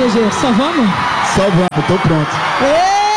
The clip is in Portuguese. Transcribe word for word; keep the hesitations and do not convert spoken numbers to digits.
G G, só vamos? Só vamos, tô pronto. Ê!